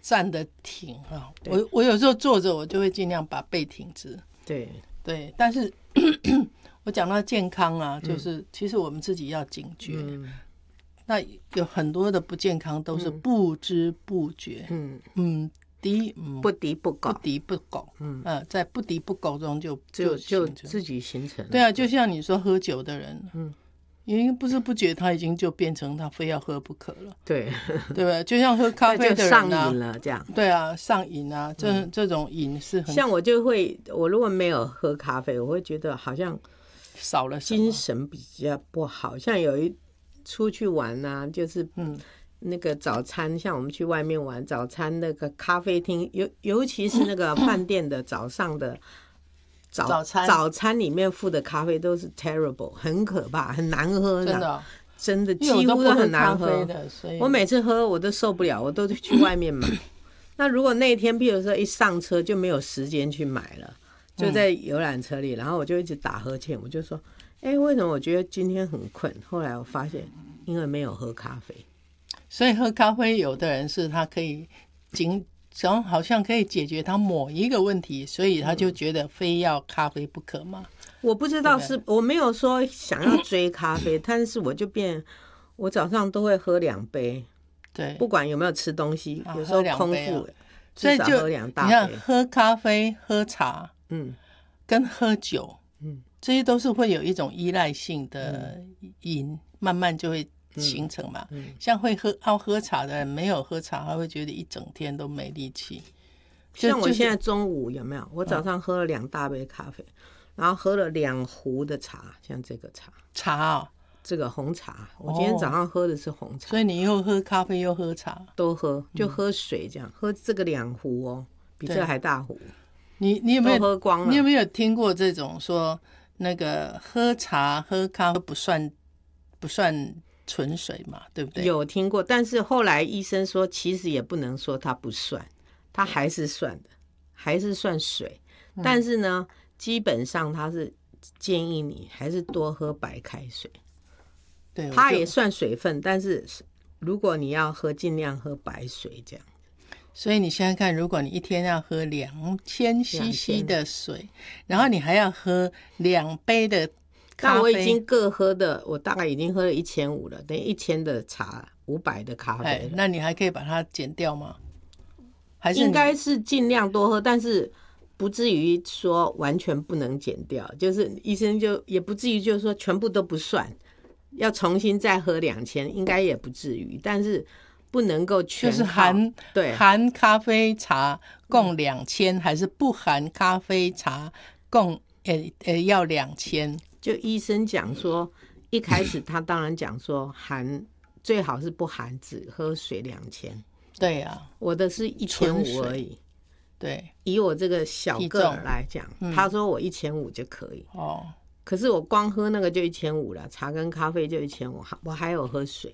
站得挺啊。我有时候坐着，我就会尽量把背挺直。对，但是我讲到健康啊，就是其实我们自己要警觉。那有很多的不健康都是不知不觉。 不敌不苟， 在不敌不苟中就自己形成。 对啊，就像你说喝酒的人，因为不知不觉他已经就变成他非要喝不可了。 对吧？就像喝咖啡的人啊， 上瘾了这样。 对啊，上瘾啊，这种瘾是很像我如果没有喝咖啡，我会觉得好像少了精神比较不好。像出去玩啊，就是那个早餐，像我们去外面玩早餐，那个咖啡厅，尤其是那个饭店的早上的早餐里面附的咖啡都是 terrible， 很可怕，很难喝的，真的几乎都很难喝。我每次喝我都受不了，我都去外面买。那如果那天譬如说一上车就没有时间去买了，就在游览车里，然后我就一直打呵欠，我就说为什么我觉得今天很困？后来我发现因为没有喝咖啡。 所以喝咖啡，有的人是他可以好像可以解决他某一个问题，所以他就觉得非要咖啡不可嘛。 我不知道我没有说想要追咖啡，但是我早上都会喝2杯， 对， 不管有没有吃东西，有时候空腹， 所以就喝2大杯。 你看，喝咖啡、喝茶，跟喝酒，这些都是会有一种依赖性的瘾，慢慢就会形成嘛。像要喝茶的人，没有喝茶，他会觉得一整天都没力气。 像我现在中午有没有？我早上喝了2大杯咖啡，然后喝了2壶的茶，像这个茶啊， 这个红茶，我今天早上喝的是红茶。 所以你又喝咖啡又喝茶， 都喝，就喝水这样，喝这个2壶哦，比这个还大壶。 你有没有喝光了？ 你有没有听过这种说那个喝茶喝咖啡不算纯水嘛，对不对？ 有听过，但是后来医生说，其实也不能说它不算，它还是算的，还是算水。但是呢，基本上它是建议你还是多喝白开水。 对， 它也算水分，但是如果你要喝，尽量喝白水这样。 所以你现在看，如果你一天要喝2000 CC 的水，然后你还要喝2杯的咖啡， 但我已经各喝的，我大概已经喝了1500了，等于1000的茶，500的咖啡。 那你还可以把它减掉吗？还是应该是尽量多喝，但是不至于说完全不能减掉，就是医生就也不至于就是说全部都不算，要重新再喝2000，应该也不至于，但是不能够全就是含咖啡茶共2000，还是不含咖啡茶共要2000？ 就医生讲说，一开始他当然讲说最好是不含，只喝水2000。 对啊， 我的是1500而已。 对， 以我这个小个儿来讲，他说我1500就可以。可是我光喝那个就1500了，茶跟咖啡就1500，我还有喝水。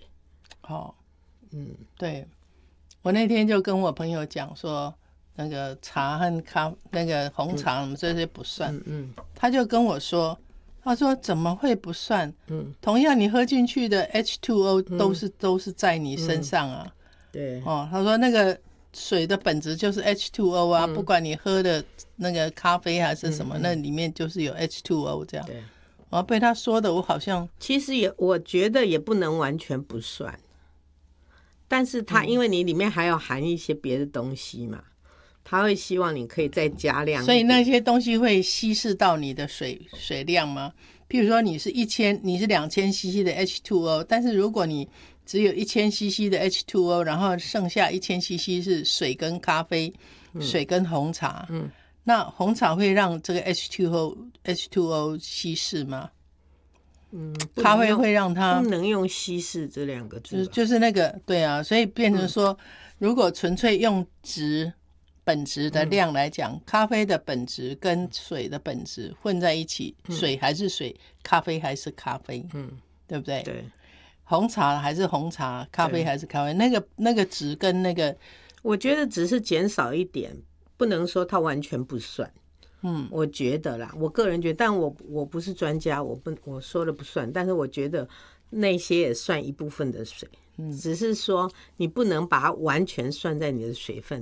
对，我那天就跟我朋友讲说，那个茶和那个红茶这些不算。他就跟我说，他说怎么会不算？同样你喝进去的 H2O 都是在你身上啊。 对， 他说那个水的本质就是 H2O 啊，不管你喝的那个咖啡还是什么，那里面就是有 H2O 这样。然后被他说的，我好像其实我觉得也不能完全不算。但是它因为你里面还有含一些别的东西嘛，他会希望你可以再加量一点， 所以那些东西会稀释到你的水量吗？譬如说你是2000 CC 的 H2O， 但是如果你只有1000 CC 的 H2O， 然后剩下1000 CC 是水跟咖啡，水跟红茶，那红茶会让这个 H2O 稀释吗？咖啡会让它不能用稀释这2个字， 就是那个对啊，所以变成说，如果纯粹用本质的量来讲，咖啡的本质跟水的本质混在一起，水还是水，咖啡还是咖啡，对不对？ 对， 红茶还是红茶，咖啡还是咖啡，那个值跟那个， 我觉得只是减少一点，不能说它完全不算。我觉得啦，我个人觉得，但我不是专家，我说了不算，但是我觉得那些也算一部分的水，只是说你不能把它完全算在你的水分